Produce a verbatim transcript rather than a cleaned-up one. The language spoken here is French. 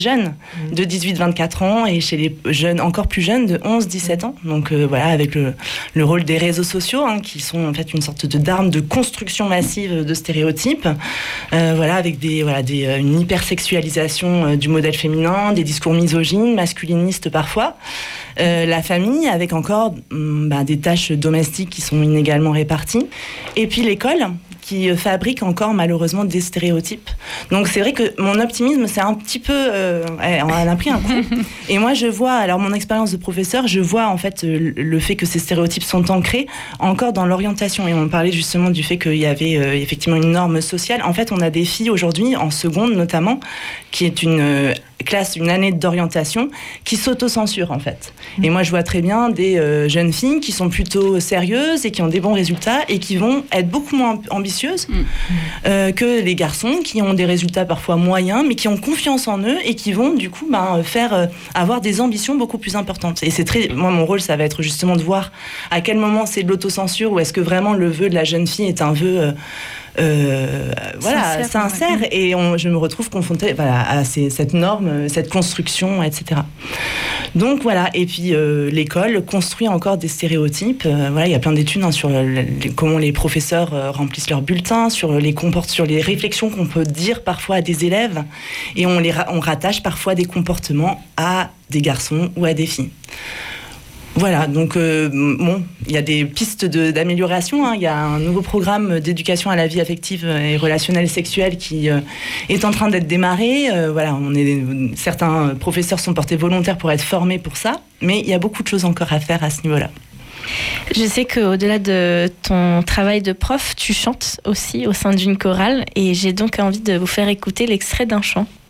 jeunes de dix-huit à vingt-quatre ans et chez les jeunes encore plus jeunes de onze à dix-sept ans. Donc euh, voilà, avec le, le rôle des réseaux sociaux hein, qui sont en fait une sorte de, d'arme de construction massive de stéréotypes. Euh, voilà, avec des, voilà, des, une hypersexualisation euh, du modèle féminin, des discours misogynes, masculinistes parfois. Euh, la famille avec encore bah, des tâches domestiques qui sont inégalement réparties. Et puis l'école qui fabrique encore malheureusement des stéréotypes. Donc c'est vrai que mon optimisme, c'est un petit peu... Euh, on a pris un coup. Et moi, je vois, alors mon expérience de professeur, je vois en fait le fait que ces stéréotypes sont ancrés encore dans l'orientation. Et on parlait justement du fait qu'il y avait euh, effectivement une norme sociale. En fait, on a des filles aujourd'hui, en seconde notamment, qui est une... Euh, classe, une année d'orientation, qui s'auto-censure en fait. Mmh. Et moi je vois très bien des euh, jeunes filles qui sont plutôt sérieuses et qui ont des bons résultats et qui vont être beaucoup moins ambitieuses mmh. euh, que les garçons qui ont des résultats parfois moyens mais qui ont confiance en eux et qui vont du coup ben, faire euh, avoir des ambitions beaucoup plus importantes. Et c'est très, moi mon rôle ça va être justement de voir à quel moment c'est de l'autocensure ou est-ce que vraiment le vœu de la jeune fille est un vœu euh, Euh, voilà, sincère, sincère ouais. Et on, je me retrouve confrontée voilà, à ces, cette norme, cette construction, et cetera. Donc voilà, et puis euh, l'école construit encore des stéréotypes. Euh, voilà, il y a plein d'études hein, sur le, les, comment les professeurs euh, remplissent leurs bulletins, sur les comport- sur les réflexions qu'on peut dire parfois à des élèves, et on les ra- on rattache parfois des comportements à des garçons ou à des filles. Voilà, donc euh, bon, il y a des pistes de, d'amélioration. Hein. Il y a un nouveau programme d'éducation à la vie affective et relationnelle et sexuelle qui euh, est en train d'être démarré. Euh, voilà, on est, certains professeurs sont portés volontaires pour être formés pour ça, mais il y a beaucoup de choses encore à faire à ce niveau-là. Je sais qu'au-delà de ton travail de prof, tu chantes aussi au sein d'une chorale et j'ai donc envie de vous faire écouter l'extrait d'un chant.